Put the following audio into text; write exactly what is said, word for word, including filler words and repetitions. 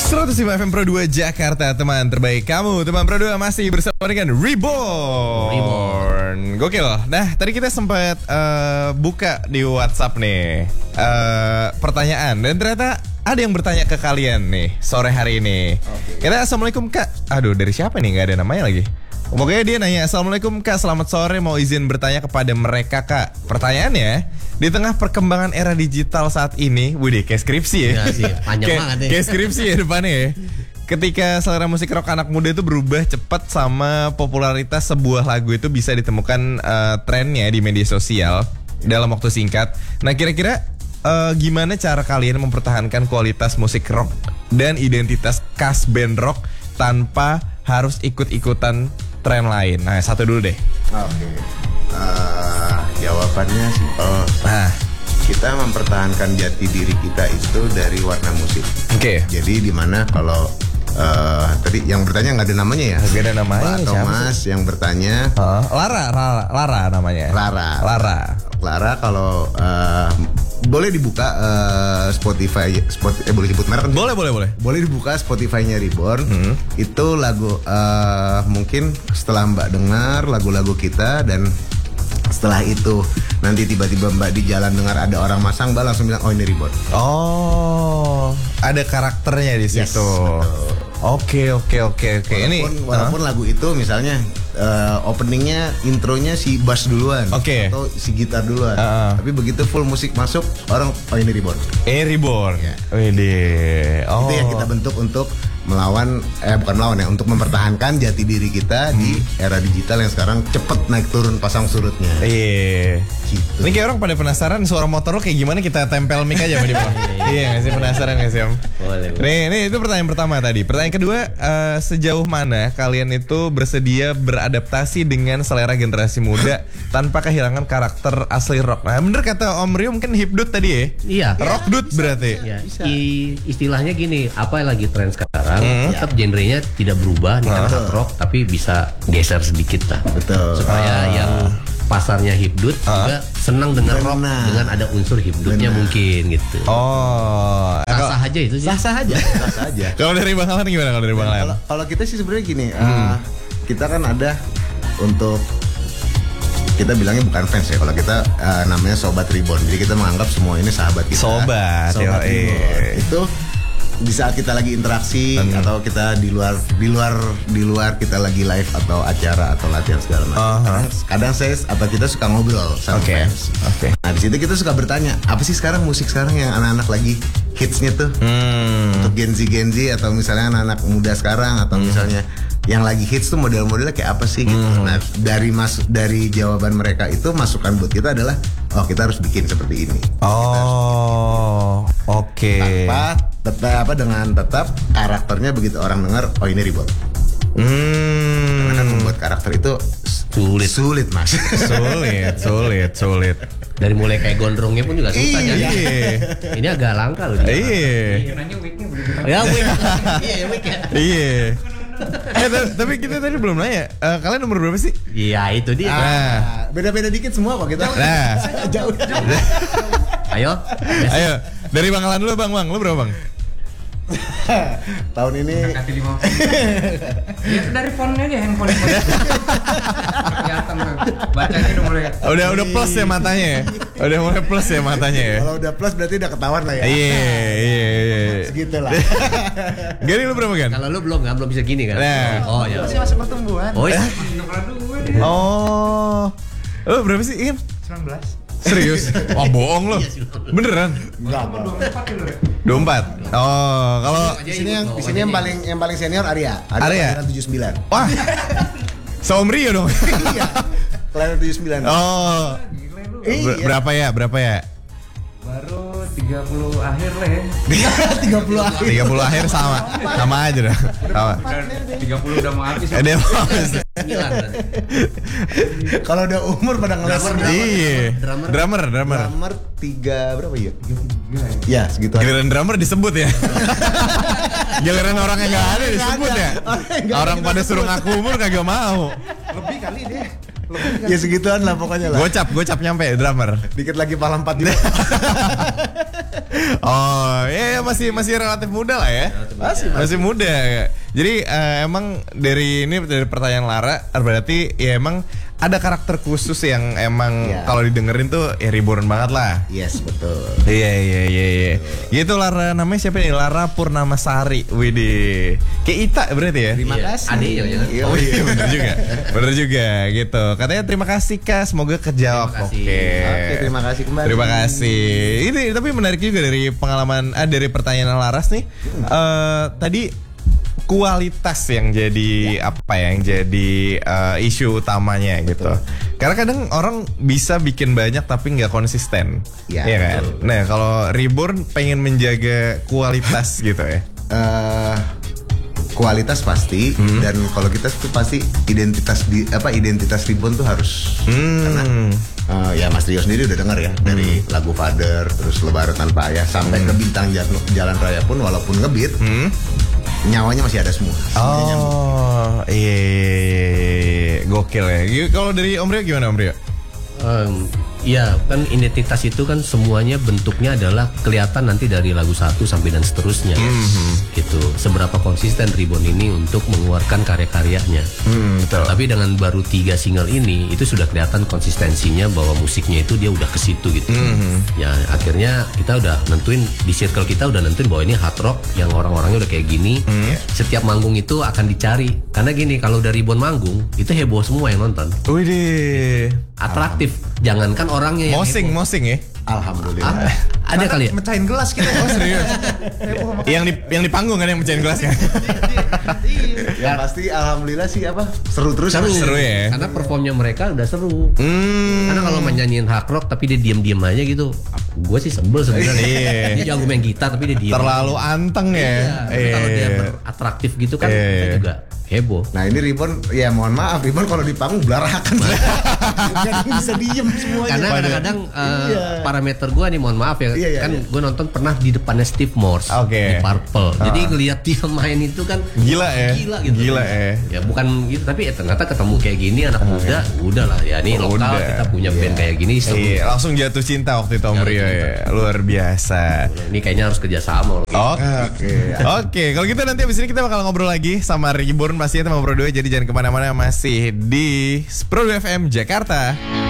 seratus lima F M Pro dua Jakarta, teman terbaik kamu. Teman Pro dua masih bersama dengan Reborn. Reborn. Gokil. Nah, tadi kita sempat uh, buka di WhatsApp nih uh, pertanyaan. Dan ternyata ada yang bertanya ke kalian nih sore hari ini. Okay. Kita, Assalamualaikum Kak. Aduh, dari siapa nih? Gak ada namanya lagi. Pokoknya dia nanya, Assalamualaikum Kak, selamat sore, mau izin bertanya kepada mereka Kak. Pertanyaannya, di tengah perkembangan era digital saat ini, widih kayak skripsi ya, ya sih, panjang kayak, banget ya. Kayak skripsi ya depannya ya. Ketika selera musik rock anak muda itu berubah cepat sama popularitas sebuah lagu itu bisa ditemukan uh, trennya di media sosial dalam waktu singkat. Nah kira-kira uh, gimana cara kalian mempertahankan kualitas musik rock dan identitas khas band rock tanpa harus ikut-ikutan tren lain? Nah, satu dulu deh. Oke. Okay. Uh, jawabannya simpel. Nah, kita mempertahankan jati diri kita itu dari warna musik. Oke. Okay. Jadi di mana kalau uh, tadi yang bertanya nggak ada namanya ya? Nggak ada namanya. Pak Thomas yang bertanya. Uh, Lara, Lara, Lara namanya. Lara. Lara. Lara kalau uh, boleh dibuka uh, Spotify, Spot, eh boleh disebut merek kan? Boleh, boleh, boleh. Boleh dibuka Spotify-nya Reborn. Hmm. Itu lagu uh, mungkin setelah Mbak dengar lagu-lagu kita dan setelah itu nanti tiba-tiba Mbak di jalan dengar ada orang masang, Mbak langsung bilang oh ini Reborn. Oh, ada karakternya di situ. Yes, Oke oke oke oke. Ini walaupun huh? lagu itu misalnya uh, openingnya, intronya si bass duluan, okay. atau si gitar duluan, uh-uh. tapi begitu full musik masuk orang oh ini Reborn. Ini Reborn. Ya. Wede. Oh. Itu yang kita bentuk untuk melawan, eh bukan melawan ya, untuk mempertahankan jati diri kita hmm. di era digital yang sekarang cepet naik turun pasang surutnya. Iya. Gitu. Ini kayak orang pada penasaran suara motor lo kayak gimana, kita tempel mic aja sama di bawah. Iya nggak sih, penasaran nggak sih Om? Boleh. Nih, nih itu pertanyaan pertama tadi. Pertanyaan kedua, uh, sejauh mana kalian itu bersedia beradaptasi dengan selera generasi muda tanpa kehilangan karakter asli rock? Nah, bener kata Om Rio mungkin hipdut tadi ya? Iya. Rock dut berarti. Iya. I, istilahnya gini, apa yang lagi tren sekarang? Hmm. Tetap genrenya tidak berubah nih kan hard rock, tapi bisa geser sedikit lah. Betul. Supaya uh. yang pasarnya hipdut uh. juga senang dengan rock dengan ada unsur hipdutnya mungkin gitu. Oh, sah-sah aja itu sih. Sah-sah aja. Sah-sah aja. Kalau dari Bang Alan gimana? Kalau dari Bang Alan? Kalau kita sih sebenarnya gini, hmm. uh, kita kan ada untuk kita bilangnya bukan fans ya, kalau kita uh, namanya Sobat Reborn. Jadi kita menganggap semua ini sahabat kita. Sobat, Sobat Reborn. Itu di saat kita lagi interaksi hmm. atau kita di luar di luar di luar kita lagi live atau acara atau latihan segala macam. Uh-huh. Kadang, kadang saya atau kita suka ngobrol sama okay. fans. Oke. Okay. Nah di situ kita suka bertanya, apa sih sekarang musik sekarang yang anak-anak lagi hitsnya tuh hmm. untuk Gen Z Gen Z atau misalnya anak-anak muda sekarang atau hmm. misalnya yang lagi hits tuh model-modelnya kayak apa sih gitu. Hmm. Nah dari mas dari jawaban mereka itu masukan buat kita adalah oh kita harus bikin seperti ini. Oh oke. Okay. Tanpa tetap apa dengan tetap karakternya begitu orang dengar oh ini Reborn. Hmm. Karena kan membuat karakter itu sulit sulit mas. Sulit sulit sulit. Dari mulai kayak gondrongnya pun juga susah ya. Ini agak langka loh. Iya. Nanya wig-nya belum. Ya wig. Iya wig ya. Iya. Eh tapi kita tadi belum nanya, uh, kalian nomor berapa sih? Iya itu dia. Ah, beda-beda dikit semua kok kita. Nah, jauh. Ayo, ayo dari Bang Alan dulu Bang, Bang, lu berapa Bang? Tahun ini ya, dari fontnya aja handphone. Kelihatan bacanya udah mulai. Udah udah plus ya matanya ya. Udah mulai plus ya matanya ya. Kalau udah plus berarti udah ketahuan lah ya. Iya iya iya. Segitulah. Gani lu berapa kan? Kalau lu belum kan belum bisa gini kan. Nah. Oh ya. Masih masih pertumbuhan. Oh iya. Oh. Lu berapa sih Ian? sembilan belas. Serius? Wah bohong lo. Beneran? Enggak. dua puluh empat. Oh, kalau di sini yang di sini yang paling yang paling senior Arya. Arya tujuh puluh sembilan. Wah. Sama Om Rio dong. Iya. Kelahiran tujuh puluh sembilan. Oh. Ber- berapa ya? Berapa ya? Baru tiga puluh akhir lah ya. tiga puluh akhir. tiga puluh akhir sama. Sama aja dah. Sama. tiga puluh udah mau habis. Dia mau habis. Kalau udah umur pada ngeles. Iya. Drummer. Drummer, drummer. Drummer tiga berapa ya? Ya, segitu. Giliran drummer disebut ya. Giliran orang yang enggak ada disebut ya. Orang pada suruh ngaku umur kagak mau. Lebih kali deh. Ya segituan lah pokoknya lah. Gocap, gocap nyampe drummer. Dikit lagi pala empat juga. Oh, ya, ya masih masih relatif muda lah ya. Masih, masih muda. Jadi eh, emang dari ini dari pertanyaan Lara berarti ya emang ada karakter khusus yang emang Iya. kalau didengerin tuh ya reborn banget lah. Yes, betul. Iya iya iya iya. Gitu Lara, namanya siapa nih? Lara Purnamasari. Widih. Kayak Ita berarti ya? Terima Iya, kasih. adik ya, jangan. Iya, Oh iya bener juga. Bener juga gitu. Katanya terima kasih Kak, semoga kejawab. Terima kasih. Oke. Oke, terima kasih kembali. Terima kasih. Ini tapi menarik juga dari pengalaman ah, dari pertanyaan Laras nih. Eh, tadi kualitas yang jadi apa ya, yang jadi eh, isu utamanya gitu. Karena kadang orang bisa bikin banyak tapi nggak konsisten. Ya, Iya kan? Nah, kalau Reborn pengen menjaga kualitas gitu ya. Eh, kualitas pasti dan kalau kita tuh pasti identitas di apa identitas Reborn tuh harus karena eh, ya Mas Rio sendiri udah dengar ya dari lagu Father terus Lebaran Tanpa Ayah sampai ke Bintang Jalan, Jalan Raya pun walaupun ngebeat nyawanya masih ada semua. Semuanya nyambung. Oh, iya, iya, iya, iya. Gokil ya. Y- Kalau dari Om Rio gimana Om Rio? Em, Iya kan identitas itu kan semuanya bentuknya adalah kelihatan nanti dari lagu satu sampai dan seterusnya gitu. Seberapa konsisten Reborn ini untuk mengeluarkan karya-karyanya. Hmm, betul. Tapi dengan baru tiga single ini itu sudah kelihatan konsistensinya bahwa musiknya itu dia udah ke situ gitu. Ya akhirnya kita udah nentuin di circle kita udah nentuin bahwa ini hard rock yang orang-orangnya udah kayak gini. Setiap manggung itu akan dicari karena gini kalau dari Reborn manggung itu heboh semua yang nonton. Widih. Atraktif. Jangankan orangnya yang Mosing, heboh. mosing ya. Alhamdulillah. Ah, ada kali ya? Mecahin gelas kita. Oh serius? yang di yang di panggung kan yang mecahin gelasnya. Ya pasti alhamdulillah sih apa seru terus. Seru. Seru ya? Karena performnya mereka udah seru. Hmm. Karena kalau menyanyiin hard rock tapi dia diem-diem aja gitu, gue sih sebel sebenarnya. Iya. Dia jago main gitar tapi dia diem. Terlalu anteng ya. Iya. Tapi kalau dia Iya. beratraktif gitu kan, Iya. kita juga heboh. Nah ini Reborn ya mohon maaf Reborn kalau di panggung belarakan. Jadi bisa diem semuanya. Karena kadang-kadang uh, Iya. parameter gue nih mohon maaf ya, Iya, iya, kan iya. gue nonton pernah di depannya Steve Morse Oke. di Purple. Jadi ngelihat dia main itu kan Gila ya. Gila gitu. Gila ya. Ya bukan gitu tapi ya ternyata ketemu kayak gini anak muda, udah lah ya ini Oh, lokal udah. kita punya band kayak gini seru. Iya, langsung jatuh cinta waktu itu Om Jatuh Rio cinta. ya. Luar biasa. Ini kayaknya harus kerjasama loh. Oke, oke. Kalau gitu nanti abis ini kita bakal ngobrol lagi sama Reborn pastinya sama Pro dua. Jadi jangan kemana-mana, masih di Pro dua F M Jakarta.